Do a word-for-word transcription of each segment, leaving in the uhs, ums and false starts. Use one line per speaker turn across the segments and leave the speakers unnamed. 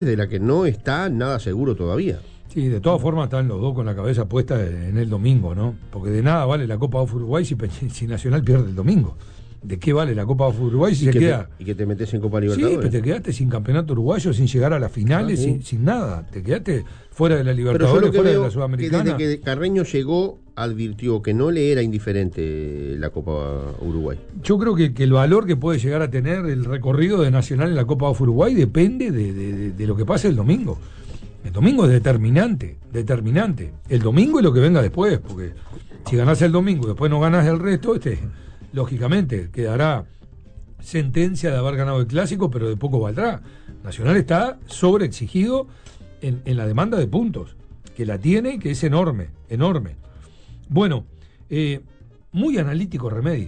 de la que no está nada seguro todavía.
Sí, de todas formas están los dos con la cabeza puesta en el domingo, ¿no? Porque de nada vale la Copa of Uruguay si, si Nacional pierde el domingo. ¿De qué vale la Copa of Uruguay si se queda?
Te, y que te metes en Copa Libertadores.
Sí, pero te quedaste sin campeonato uruguayo, sin llegar a las finales, ah, sí. sin, sin nada. Te quedaste fuera de la Libertadores, fuera de la Sudamericana.
Que desde que Carreño llegó, advirtió que no le era indiferente la Copa Uruguay.
Yo creo que, que el valor que puede llegar a tener el recorrido de Nacional en la Copa of Uruguay depende de, de, de, de lo que pase el domingo. El domingo es determinante, determinante. El domingo y lo que venga después, porque si ganás el domingo y después no ganás el resto, este, lógicamente quedará sentencia de haber ganado el clásico, pero de poco valdrá. Nacional está sobreexigido en, en la demanda de puntos, que la tiene y que es enorme, enorme. Bueno, eh, muy analítico Remedi.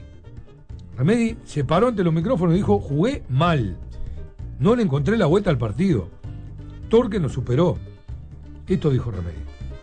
Remedi se paró ante los micrófonos y dijo: jugué mal, no le encontré la vuelta al partido. Torque nos superó. Esto dijo Remedi.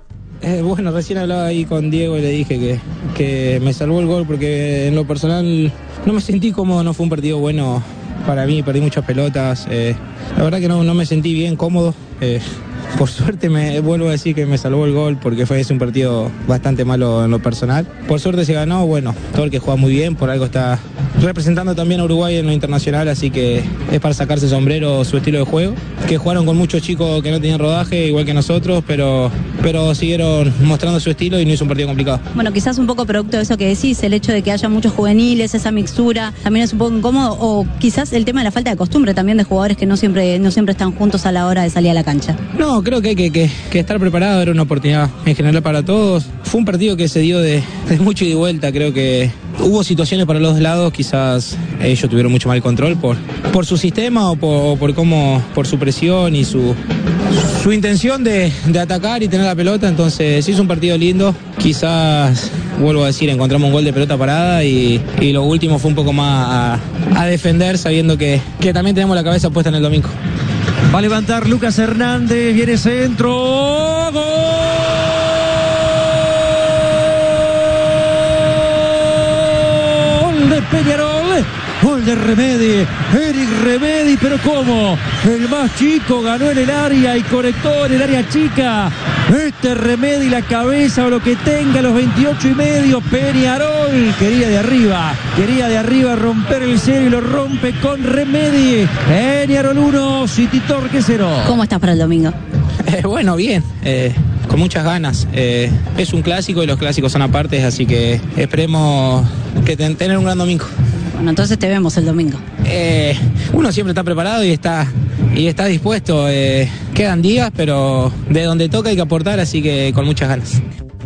Eh, bueno, recién hablaba ahí con Diego y le dije que, que me salvó el gol porque en lo personal no me sentí cómodo, no fue un partido bueno para mí, perdí muchas pelotas. Eh, la verdad que no, no me sentí bien cómodo. Eh, por suerte me vuelvo a decir que me salvó el gol porque fue ese un partido bastante malo en lo personal. Por suerte se ganó, bueno, Torque juega muy bien, por algo está representando también a Uruguay en lo internacional, así que es para sacarse sombrero su estilo de juego, que jugaron con muchos chicos que no tenían rodaje, igual que nosotros, pero, pero siguieron mostrando su estilo y no hizo un partido complicado.
Bueno, quizás un poco producto de eso que decís, el hecho de que haya muchos juveniles, esa mixtura, también es un poco incómodo, o quizás el tema de la falta de costumbre también de jugadores que no siempre, no siempre están juntos a la hora de salir a la cancha.
No, creo que hay que, que, que estar preparado, era una oportunidad en general para todos. Fue un partido que se dio de, de mucho ida y vuelta, creo que hubo situaciones para los dos lados, quizás ellos tuvieron mucho mal control por, por su sistema o por, o por cómo, por su presión y su, su intención de, de atacar y tener la pelota, entonces sí es un partido lindo, quizás, vuelvo a decir, encontramos un gol de pelota parada y, y lo último fue un poco más a, a defender, sabiendo que, que también tenemos la cabeza puesta en el domingo.
Va a levantar Lucas Hernández, viene centro, ¡gol! De Peñarol, gol de Remedi, Eric Remedi, pero ¿cómo? El más chico ganó en el área y conectó en el área chica. Este Remedi, la cabeza o lo que tenga, los veintiocho y medio, Peñarol quería de arriba, quería de arriba romper el cero y lo rompe con Remedi. Peñarol uno, City Torque cero.
¿Cómo estás para el domingo?
Eh, bueno, bien, eh, con muchas ganas. Eh, es un clásico y los clásicos son apartes, así que esperemos que ten, tener un gran domingo.
Bueno, entonces te vemos el domingo.
Eh, uno siempre está preparado y está, y está dispuesto. Eh, quedan días, pero de donde toca hay que aportar, así que con muchas ganas.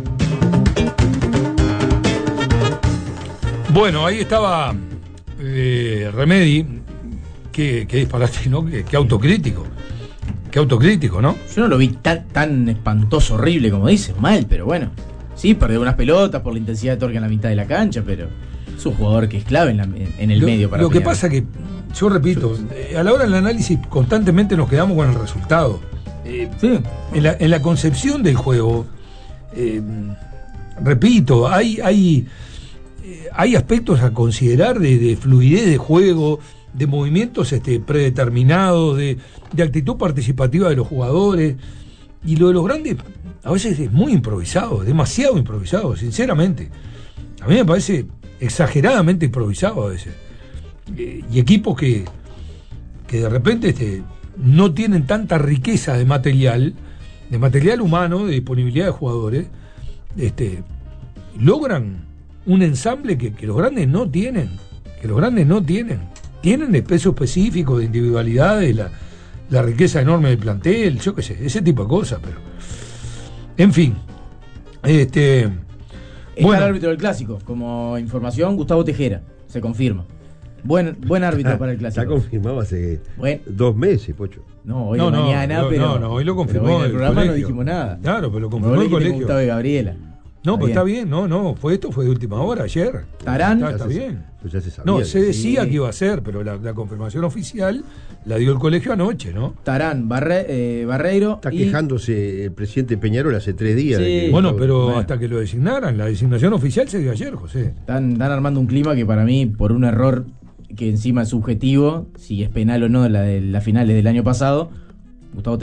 Bueno, ahí estaba eh, Remedi. Qué, qué disparate, ¿no? Qué, qué autocrítico. Qué autocrítico, ¿no?
Yo no lo vi tan, tan espantoso, horrible como dice, mal, pero bueno. Sí, perdió unas pelotas por la intensidad de Torque en la mitad de la cancha, pero es un jugador que es clave en, la, en el
lo,
medio para
Lo
pelear.
que pasa que, yo repito, a la hora del análisis constantemente nos quedamos con el resultado. Eh, sí. en, la, en la concepción del juego, eh, repito, hay, hay, eh, hay aspectos a considerar de, de fluidez de juego, de movimientos este, predeterminados, de, de actitud participativa de los jugadores. Y lo de los grandes a veces es muy improvisado, demasiado improvisado, sinceramente. A mí me parece exageradamente improvisado a veces. Eh, y equipos que, que de repente este, no tienen tanta riqueza de material, de material humano, de disponibilidad de jugadores, este, logran un ensamble que, que los grandes no tienen, que los grandes no tienen. Tienen de peso específico, de individualidades, la, la riqueza enorme del plantel, yo qué sé, ese tipo de cosas, pero en fin. Este
es
bueno.
El árbitro del clásico, como información, Gustavo Tejera, se confirma. Buen, buen árbitro
ah,
para el clásico.
Ya confirmado hace
bueno.
dos meses, Pocho.
No, hoy
no,
de
no,
mañana,
no,
pero.
No, no, hoy lo confirmó.
Pero hoy en el programa
colegio.
no dijimos nada.
Claro, pero lo confirmó el colegio.
Gustavo y Gabriela.
No, pues está bien, no, no, fue esto, fue de última hora, ayer.
Tarán.
Está, está bien.
Pues ya se sabía.
No, se decía
sí.
que iba a ser, pero la, la confirmación oficial la dio el colegio anoche, ¿no?
Tarán, Barre, eh, Barreiro.
Está
y...
quejándose el presidente Peñarol hace tres días.
Sí.
De que
Bueno,
todo,
pero
bueno.
hasta que lo designaran, la designación oficial se dio ayer, José.
Están, están armando un clima que para mí, por un error que encima es subjetivo, si es penal o no, la de las finales del año pasado, Gustavo